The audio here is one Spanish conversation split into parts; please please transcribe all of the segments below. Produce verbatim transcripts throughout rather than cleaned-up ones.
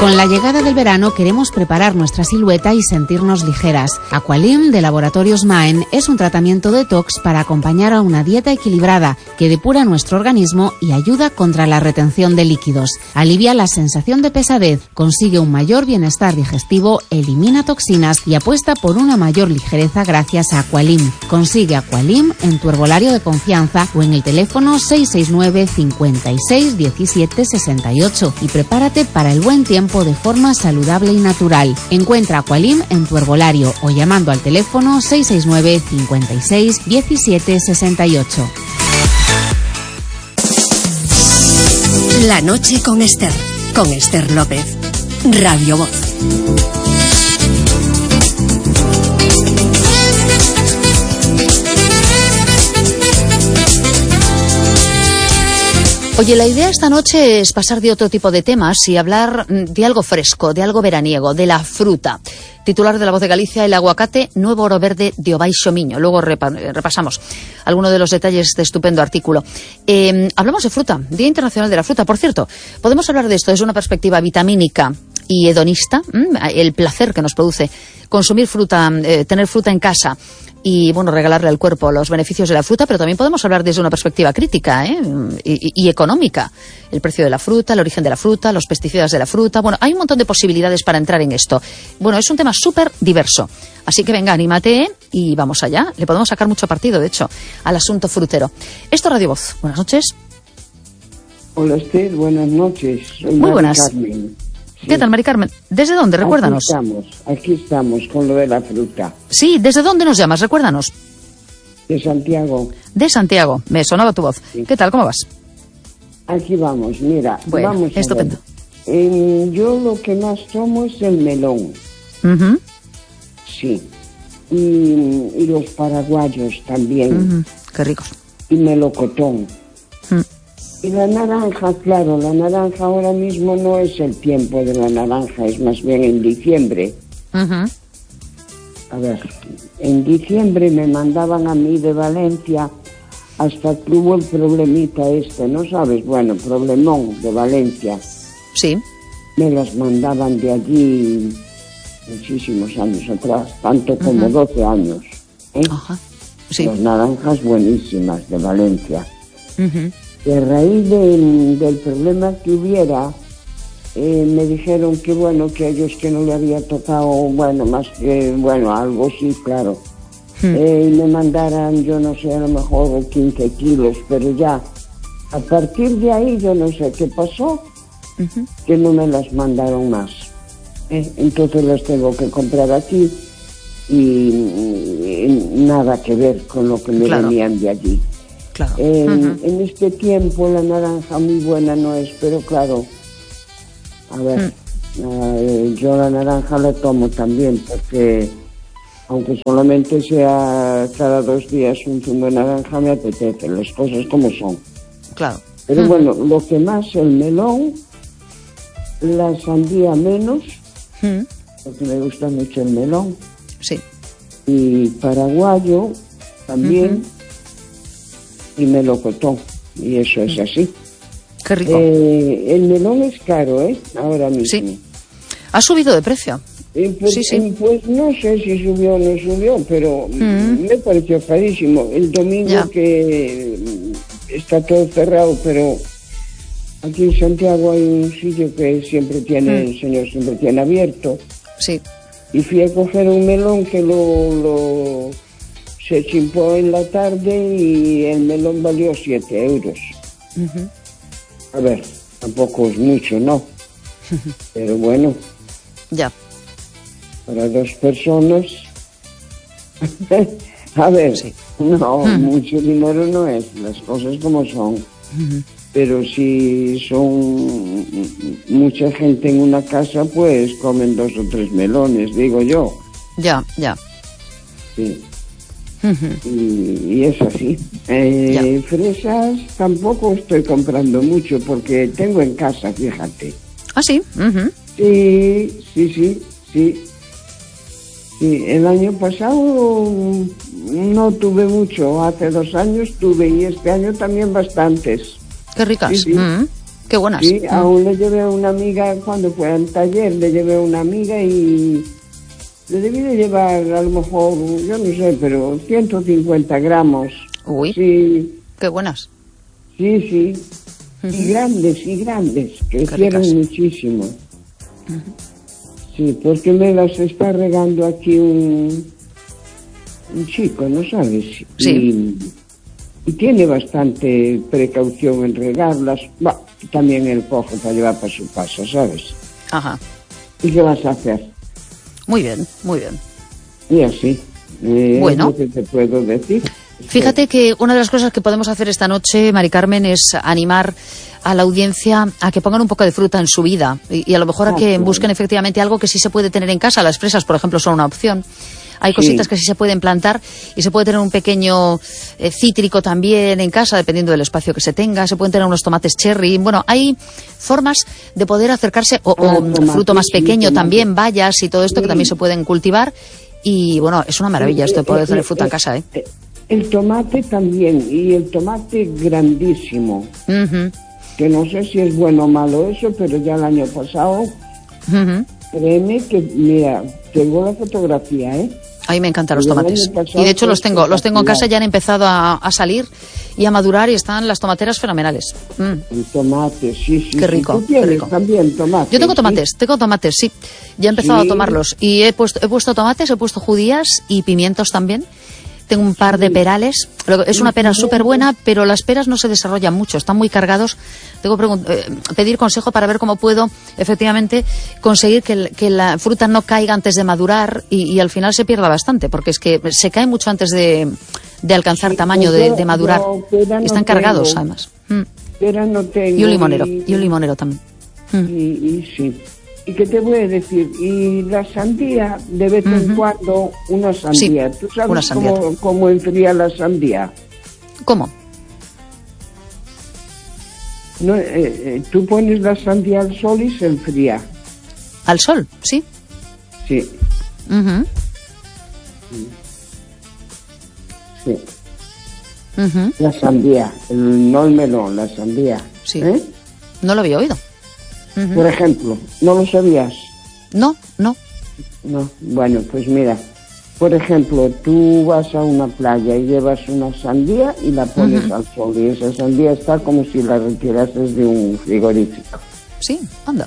Con la llegada del verano queremos preparar nuestra silueta y sentirnos ligeras. Aqualim de Laboratorios Maen es un tratamiento detox para acompañar a una dieta equilibrada que depura nuestro organismo y ayuda contra la retención de líquidos. Alivia la sensación de pesadez, consigue un mayor bienestar digestivo, elimina toxinas y apuesta por una mayor ligereza gracias a Aqualim. Consigue Aqualim en tu herbolario de confianza o en el teléfono seis seis nueve, cincuenta y seis, diecisiete, sesenta y ocho y prepárate para el buen tiempo de forma saludable y natural. Encuentra Aqualim en tu herbolario o llamando al teléfono seis seis nueve, cincuenta y seis, diecisiete, sesenta y ocho. La noche con Esther, con Esther López, Radio Voz. Oye, la idea esta noche es pasar de otro tipo de temas y hablar de algo fresco, de algo veraniego, de la fruta. Titular de La Voz de Galicia, el aguacate, nuevo oro verde de Obaixo Miño. Luego repa repasamos algunos de los detalles de este estupendo artículo. Eh, hablamos de fruta, Día Internacional de la Fruta. Por cierto, podemos hablar de esto desde una perspectiva vitamínica y hedonista, el placer que nos produce consumir fruta, eh, tener fruta en casa y, bueno, regalarle al cuerpo los beneficios de la fruta, pero también podemos hablar desde una perspectiva crítica ¿eh? y, y económica. El precio de la fruta, el origen de la fruta, los pesticidas de la fruta. Bueno, hay un montón de posibilidades para entrar en esto. Bueno, es un tema súper diverso. Así que venga, anímate y vamos allá. Le podemos sacar mucho partido, de hecho, al asunto frutero. Esto es Radio Voz. Buenas noches. Hola, Esther. Buenas noches. Soy Muy Mari buenas. Carmen. ¿Qué tal, Mari Carmen? ¿Desde dónde? Recuérdanos. Aquí estamos, aquí estamos con lo de la fruta. Sí, ¿desde dónde nos llamas? Recuérdanos. De Santiago. De Santiago. Me sonaba tu voz. Sí. ¿Qué tal? ¿Cómo vas? Aquí vamos, mira. Bueno, vamos a estupendo. ver. Eh, yo lo que más tomo es el melón. Uh-huh. Sí. Y, y los paraguayos también. Uh-huh. Qué ricos. Y melocotón. Uh-huh. Y la naranja, claro, la naranja ahora mismo no es el tiempo de la naranja, es más bien en diciembre. Uh-huh. A ver, en diciembre me mandaban a mí de Valencia hasta que hubo el problemita este, ¿no sabes? Bueno, problemón de Valencia. Sí. Me las mandaban de allí muchísimos años atrás, tanto como uh-huh. doce años. ¿eh? Ajá. Sí. Las naranjas buenísimas de Valencia. Uh-huh. Y a raíz de, del problema que hubiera, eh, me dijeron que bueno, que a ellos que no le había tocado, bueno, más que, bueno, algo sí, claro. Hmm. Eh, y me mandaran, yo no sé, a lo mejor quince kilos, pero ya, a partir de ahí yo no sé qué pasó, uh-huh. que no me las mandaron más. Eh, entonces las tengo que comprar aquí y, y nada que ver con lo que me claro. venían de allí. Claro. Eh, uh-huh. En este tiempo la naranja muy buena no es, pero claro, a ver, uh-huh. eh, yo la naranja la tomo también porque aunque solamente sea cada dos días un zumo de naranja me apetece, las cosas como son. Claro. Pero uh-huh. bueno, lo que más, el melón, la sandía menos, uh-huh. porque me gusta mucho el melón. Sí. Y paraguayo también. Uh-huh. Y melocotón, y eso es así. Qué rico. Eh, el melón es caro, ¿eh? Ahora mismo. Sí. Ha subido de precio. Eh, pues, sí, sí. Eh, pues no sé si subió o no subió, pero mm. me pareció carísimo. El domingo ya. que está todo cerrado, pero aquí en Santiago hay un sitio que siempre tiene, mm. el señor siempre tiene abierto. Sí. Y fui a coger un melón que lo... lo se chimpó en la tarde y el melón valió siete euros. Uh-huh. A ver, tampoco es mucho, ¿no? Uh-huh. Pero bueno. Ya. Para dos personas. A ver, sí. no, uh-huh. mucho dinero no es, las cosas como son. Uh-huh. Pero si son mucha gente en una casa, pues comen dos o tres melones, digo yo. Ya, ya. Sí. Uh-huh. y, y es así. Eh, fresas tampoco estoy comprando mucho porque tengo en casa, fíjate. ¿Ah, sí? Uh-huh. Sí, sí, sí, sí. Sí, el año pasado no tuve mucho, hace dos años tuve y este año también bastantes. Qué ricas. Sí, sí. Uh-huh. Qué buenas. Sí, mm. aún le llevé a una amiga, cuando fue al taller, le llevé a una amiga y le debí de llevar a lo mejor, yo no sé, pero ciento cincuenta gramos. Uy, sí. Qué buenas. Sí, sí. Uh-huh. Y grandes, y grandes, crecieron muchísimo. Uh-huh. Sí, porque me las está regando aquí un, un chico, ¿no sabes? Sí. Y, y tiene bastante precaución en regarlas. Bah, también él coge para llevar para su casa, ¿sabes? Ajá. ¿Y qué vas a hacer? Muy bien, muy bien. Y así. Eh, bueno. Es lo que te puedo decir. Fíjate que una de las cosas que podemos hacer esta noche, Mari Carmen, es animar a la audiencia a que pongan un poco de fruta en su vida y, y a lo mejor a que busquen efectivamente algo que sí se puede tener en casa. Las fresas, por ejemplo, son una opción. Hay sí. cositas que sí se pueden plantar y se puede tener un pequeño eh, cítrico también en casa, dependiendo del espacio que se tenga. Se pueden tener unos tomates cherry. Bueno, hay formas de poder acercarse, o, o tomate, fruto más pequeño sí, también, bayas y todo esto sí. que también se pueden cultivar. Y bueno, es una maravilla esto de poder tener fruta en casa, ¿eh? El tomate también, y el tomate grandísimo. Uh-huh. Que no sé si es bueno o malo eso, pero ya el año pasado, uh-huh. créeme que, mira, tengo la fotografía, ¿eh? A mí me encantan los tomates. Y de hecho los tengo, los tengo en casa, ya han empezado a, a salir y a madurar y están las tomateras fenomenales. Mm. El tomate, sí, sí. Qué rico, ¿Tú tienes qué rico. También tomates? Yo tengo tomates, ¿sí? tengo tomates, sí. Ya he empezado sí. a tomarlos. Y he puesto, he puesto tomates, he puesto judías y pimientos también. Tengo un par de perales. Es una pera súper buena, pero las peras no se desarrollan mucho, están muy cargados. Tengo que eh, pedir consejo para ver cómo puedo efectivamente conseguir que, que la fruta no caiga antes de madurar y, y al final se pierda bastante, porque es que se cae mucho antes de, de alcanzar sí, tamaño de, de madurar. No, no están cargados, tengo. además. Mm. Pera no tengo. Y un limonero, y, y un limonero también. Mm. Y, y sí. ¿Y qué te voy a decir? Y la sandía, de vez en uh-huh. cuando, una sandía. Sí, ¿Tú sabes una sandía. Cómo, cómo enfría la sandía? ¿Cómo? No, eh, eh, tú pones la sandía al sol y se enfría. ¿Al sol? Sí. Sí. Uh-huh. Sí. Uh-huh. La sandía, el, no el melón, la sandía. Sí. ¿Eh? No lo había oído. Uh-huh. Por ejemplo, ¿no lo sabías? No, no. No, bueno, pues mira, por ejemplo, tú vas a una playa y llevas una sandía y la pones uh-huh. al sol y esa sandía está como si la retirases de un frigorífico. Sí, anda.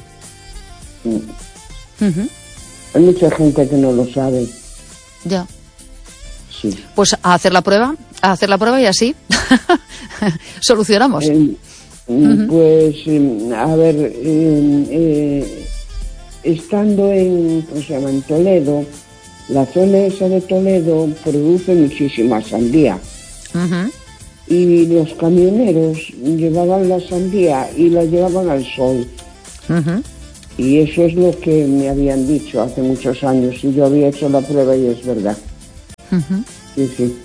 Mm. Uh-huh. Hay mucha gente que no lo sabe. Ya. Sí. Pues a hacer la prueba, a hacer la prueba y así solucionamos. Eh, Uh-huh. Pues, a ver, eh, eh, estando en, ¿cómo se llama? en Toledo, la zona esa de Toledo produce muchísima sandía. Uh-huh. Y los camioneros llevaban la sandía y la llevaban al sol. Uh-huh. Y eso es lo que me habían dicho hace muchos años. Y yo había hecho la prueba y es verdad. Uh-huh. Sí, sí.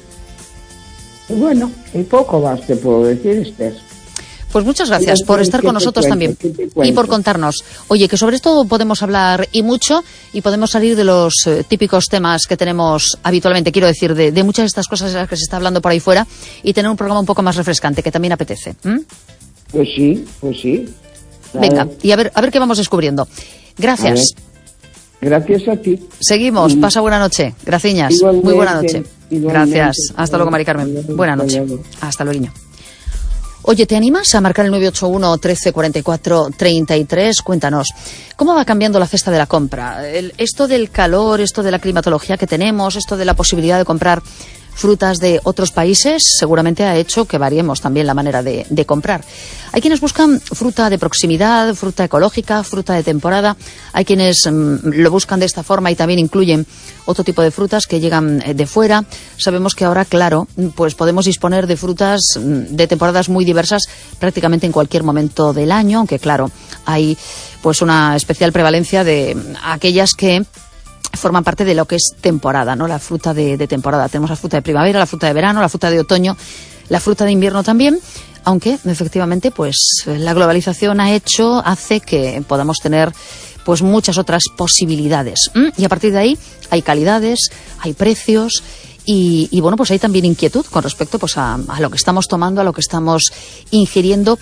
Y bueno, y poco más te puedo decir, Esther. Pues muchas gracias por estar con nosotros también y por contarnos. Oye, que sobre esto podemos hablar y mucho y podemos salir de los eh, típicos temas que tenemos habitualmente, quiero decir, de, de muchas de estas cosas de las que se está hablando por ahí fuera y tener un programa un poco más refrescante que también apetece. ¿Mm? Pues sí, pues sí. Claro. Venga, y a ver, a ver qué vamos descubriendo. Gracias. Gracias a ti. Seguimos. Pasa buena noche. Graciñas. Igualmente, muy buena noche. Igualmente. Gracias. Hasta luego, Mari Carmen. Buena noche. Hasta luego. Oye, ¿te animas a marcar el nueve ocho uno, trece, cuarenta y cuatro, treinta y tres? Cuéntanos, ¿cómo va cambiando la cesta de la compra? El, esto del calor, esto de la climatología que tenemos, esto de la posibilidad de comprar frutas de otros países, seguramente ha hecho que variemos también la manera de, de comprar. Hay quienes buscan fruta de proximidad, fruta ecológica, fruta de temporada. Hay quienes mmm, lo buscan de esta forma y también incluyen otro tipo de frutas que llegan de fuera. Sabemos que ahora, claro, pues podemos disponer de frutas de temporadas muy diversas prácticamente en cualquier momento del año, aunque claro, hay pues una especial prevalencia de aquellas que forman parte de lo que es temporada, ¿no? La fruta de, de temporada. Tenemos la fruta de primavera, la fruta de verano, la fruta de otoño, la fruta de invierno también, aunque efectivamente pues la globalización ha hecho, hace que podamos tener pues muchas otras posibilidades. ¿Mm? Y a partir de ahí hay calidades, hay precios y, y bueno, pues hay también inquietud con respecto pues a, a lo que estamos tomando, a lo que estamos ingiriendo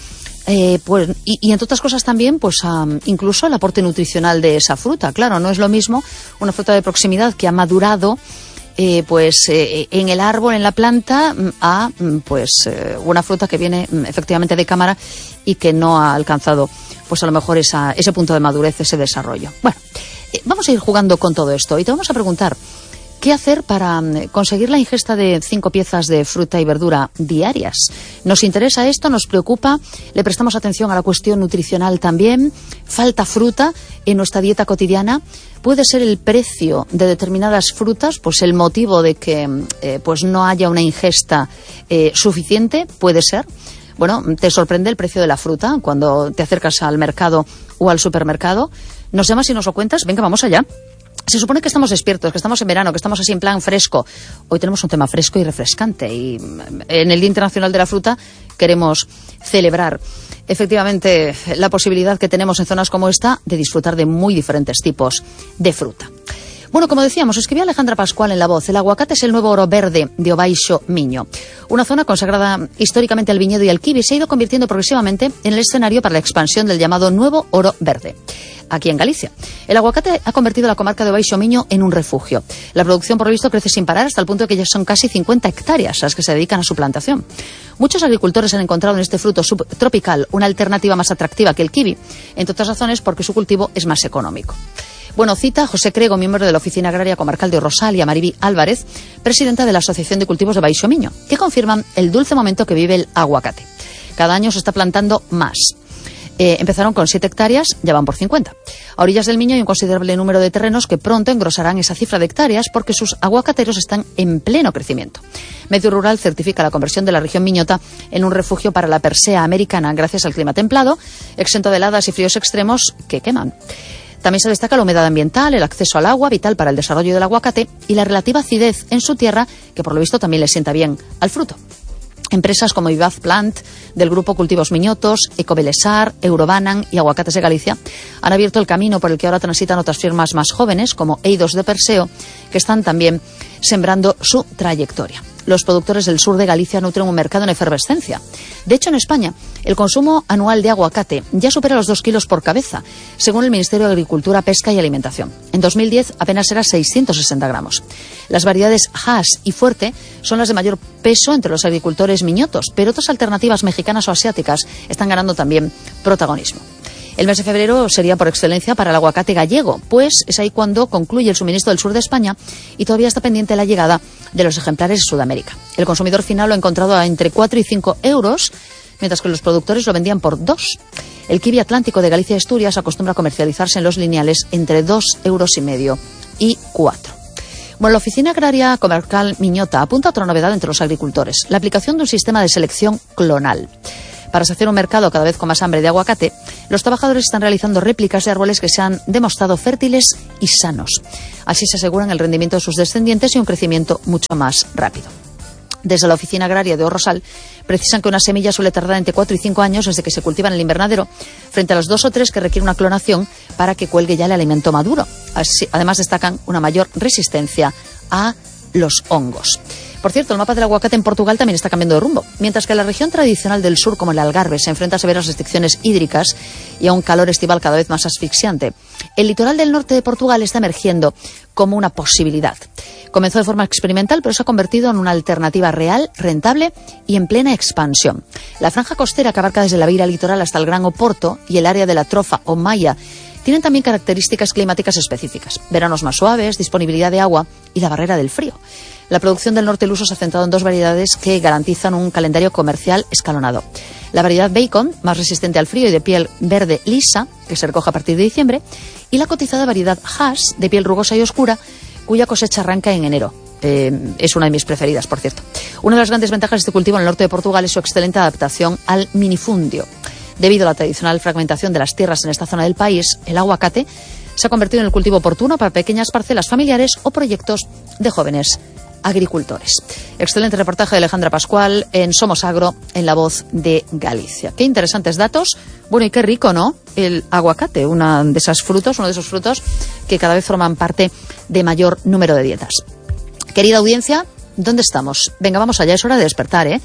Eh, pues, y, y entre otras cosas también, pues um, incluso el aporte nutricional de esa fruta. Claro, no es lo mismo una fruta de proximidad que ha madurado eh, pues eh, en el árbol, en la planta, a pues eh, una fruta que viene efectivamente de cámara y que no ha alcanzado pues a lo mejor esa, ese punto de madurez, ese desarrollo. Bueno, eh, vamos a ir jugando con todo esto y te vamos a preguntar ¿qué hacer para conseguir la ingesta de cinco piezas de fruta y verdura diarias? ¿Nos interesa esto? ¿Nos preocupa? ¿Le prestamos atención a la cuestión nutricional también? ¿Falta fruta en nuestra dieta cotidiana? ¿Puede ser el precio de determinadas frutas pues el motivo de que eh, pues no haya una ingesta eh, suficiente? ¿Puede ser? Bueno, ¿te sorprende el precio de la fruta cuando te acercas al mercado o al supermercado? ¿Nos llamas y nos lo cuentas? Venga, vamos allá. Se supone que estamos despiertos, que estamos en verano, que estamos así en plan fresco. Hoy tenemos un tema fresco y refrescante y en el Día Internacional de la Fruta queremos celebrar efectivamente la posibilidad que tenemos en zonas como esta de disfrutar de muy diferentes tipos de fruta. Bueno, como decíamos, escribía Alejandra Pascual en La Voz, el aguacate es el nuevo oro verde de Obaixo Miño. Una zona consagrada históricamente al viñedo y al kiwi se ha ido convirtiendo progresivamente en el escenario para la expansión del llamado nuevo oro verde. Aquí en Galicia. El aguacate ha convertido la comarca de Obaixo Miño en un refugio. La producción, por lo visto, crece sin parar hasta el punto de que ya son casi cincuenta hectáreas las que se dedican a su plantación. Muchos agricultores han encontrado en este fruto subtropical una alternativa más atractiva que el kiwi, entre otras razones porque su cultivo es más económico. Bueno, cita a José Crego, miembro de la Oficina Agraria Comarcal de Orrosal, y a Mariví Álvarez, presidenta de la Asociación de Cultivos de Obaixo Miño, que confirman el dulce momento que vive el aguacate. Cada año se está plantando más. Eh, empezaron con siete hectáreas, ya van por cincuenta. A orillas del Miño hay un considerable número de terrenos que pronto engrosarán esa cifra de hectáreas porque sus aguacateros están en pleno crecimiento. Medio Rural certifica la conversión de la región miñota en un refugio para la persea americana gracias al clima templado, exento de heladas y fríos extremos que queman. También se destaca la humedad ambiental, el acceso al agua, vital para el desarrollo del aguacate, y la relativa acidez en su tierra, que por lo visto también le sienta bien al fruto. Empresas como Vivaz Plant, del grupo Cultivos Miñotos, Ecobelesar, Eurobanan y Aguacates de Galicia han abierto el camino por el que ahora transitan otras firmas más jóvenes, como Eidos de Perseo, que están también sembrando su trayectoria. Los productores del sur de Galicia nutren un mercado en efervescencia. De hecho, en España, el consumo anual de aguacate ya supera los dos kilos por cabeza, según el Ministerio de Agricultura, Pesca y Alimentación. En dos mil diez apenas era seiscientos sesenta gramos. Las variedades Hass y Fuerte son las de mayor peso entre los agricultores miñotos, pero otras alternativas mexicanas o asiáticas están ganando también protagonismo. El mes de febrero sería por excelencia para el aguacate gallego, pues es ahí cuando concluye el suministro del sur de España y todavía está pendiente la llegada de los ejemplares de Sudamérica. El consumidor final lo ha encontrado a entre cuatro y cinco euros, mientras que los productores lo vendían por dos. El kiwi atlántico de Galicia y Asturias acostumbra a comercializarse en los lineales entre dos euros y medio y cuatro. Bueno, la Oficina Agraria Comarcal Miñota apunta a otra novedad entre los agricultores, la aplicación de un sistema de selección clonal. Para saciar un mercado cada vez con más hambre de aguacate, los trabajadores están realizando réplicas de árboles que se han demostrado fértiles y sanos. Así se aseguran el rendimiento de sus descendientes y un crecimiento mucho más rápido. Desde la Oficina Agraria de Orrosal precisan que una semilla suele tardar entre cuatro y cinco años desde que se cultiva en el invernadero, frente a los dos o tres que requiere una clonación para que cuelgue ya el alimento maduro. Así, además destacan una mayor resistencia a los hongos. Por cierto, el mapa del aguacate en Portugal también está cambiando de rumbo. Mientras que la región tradicional del sur, como el Algarve, se enfrenta a severas restricciones hídricas y a un calor estival cada vez más asfixiante, el litoral del norte de Portugal está emergiendo como una posibilidad. Comenzó de forma experimental, pero se ha convertido en una alternativa real, rentable y en plena expansión. La franja costera, que abarca desde la Beira Litoral hasta el Gran Oporto, y el área de la Trofa o Maia, tienen también características climáticas específicas: veranos más suaves, disponibilidad de agua y la barrera del frío. La producción del norte luso se ha centrado en dos variedades que garantizan un calendario comercial escalonado. La variedad Bacon, más resistente al frío y de piel verde lisa, que se recoge a partir de diciembre, y la cotizada variedad Hass, de piel rugosa y oscura, cuya cosecha arranca en enero. Eh, es una de mis preferidas, por cierto. Una de las grandes ventajas de este cultivo en el norte de Portugal es su excelente adaptación al minifundio. Debido a la tradicional fragmentación de las tierras en esta zona del país, el aguacate se ha convertido en el cultivo oportuno para pequeñas parcelas familiares o proyectos de jóvenes agricultores. Excelente reportaje de Alejandra Pascual en Somos Agro, en La Voz de Galicia. Qué interesantes datos. Bueno, y qué rico, ¿no? El aguacate, una de esas frutos, uno de esos frutos que cada vez forman parte de mayor número de dietas. Querida audiencia, ¿dónde estamos? Venga, vamos allá, es hora de despertar, ¿eh?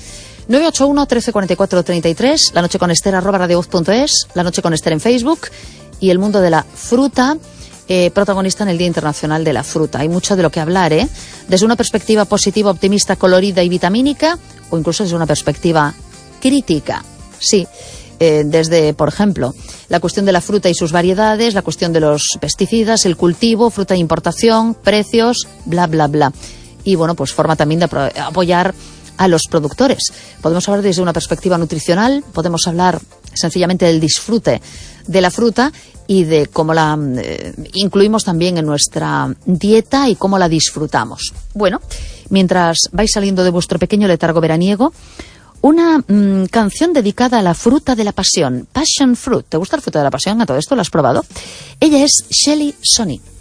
nueve ocho uno, trece cuarenta y cuatro, treinta y tres, la noche con Esther, arroba radiovoz punto es, la noche con Esther en Facebook, y el mundo de la fruta, eh, protagonista en el Día Internacional de la Fruta. Hay mucho de lo que hablar, ¿eh? Desde una perspectiva positiva, optimista, colorida y vitamínica, o incluso desde una perspectiva crítica. Sí, eh, desde, por ejemplo, la cuestión de la fruta y sus variedades, la cuestión de los pesticidas, el cultivo, fruta de importación, precios, bla, bla, bla. Y bueno, pues forma también de apoyar a los productores. Podemos hablar desde una perspectiva nutricional, podemos hablar sencillamente del disfrute de la fruta y de cómo la eh, incluimos también en nuestra dieta y cómo la disfrutamos. Bueno, mientras vais saliendo de vuestro pequeño letargo veraniego, una mmm, canción dedicada a la fruta de la pasión, Passion Fruit. ¿Te gusta la fruta de la pasión? ¿A todo esto lo has probado? Ella es Shelly Sonny.